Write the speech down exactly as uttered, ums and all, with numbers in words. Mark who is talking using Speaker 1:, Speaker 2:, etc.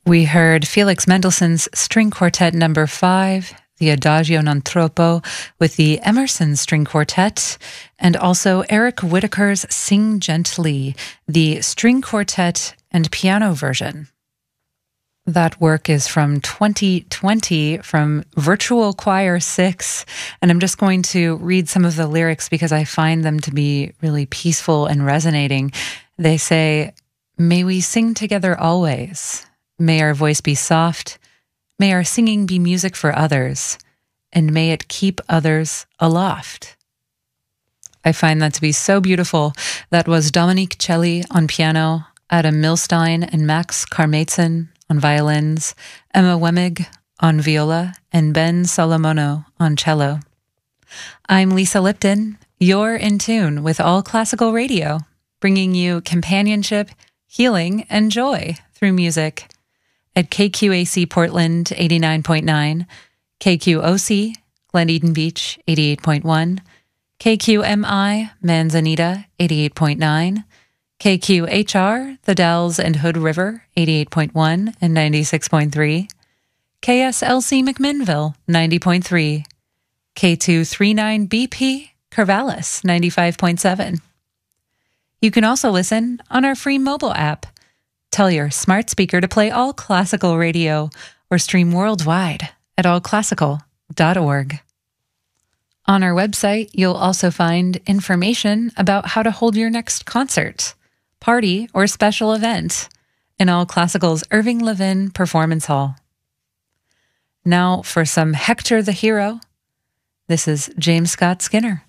Speaker 1: We heard Felix Mendelssohn's String Quartet number five, the Adagio non troppo with the Emerson String Quartet, and also Eric Whitacre's Sing Gently, the string quartet and piano version. That work is from twenty twenty from Virtual Choir six, and I'm just going to read some of the lyrics because I find them to be really peaceful and resonating. They say, "May we sing together always. May our voice be soft. May our singing be music for others, and may it keep others aloft." I find that to be so beautiful. That was Dominique Celli on piano, Adam Milstein and Max Karmatzen on violins, Emma Wemmig on viola, and Ben Solomono on cello. I'm Lisa Lipton. You're in tune with All Classical Radio, bringing you companionship, healing, and joy through music at K Q A C Portland eighty-nine point nine, K Q O C Glen Eden Beach eighty-eight point one, K Q M I Manzanita eighty-eight point nine, K Q H R The Dalles and Hood River eighty-eight point one and ninety-six point three, K S L C McMinnville ninety point three, K two thirty-nine B P Corvallis ninety-five point seven. You can also listen on our free mobile app. Tell your smart speaker to play All Classical Radio or stream worldwide at all classical dot org. On our website, you'll also find information about how to hold your next concert, party, or special event in All Classical's Irving Levin Performance Hall. Now for some Hector the Hero. This is James Scott Skinner.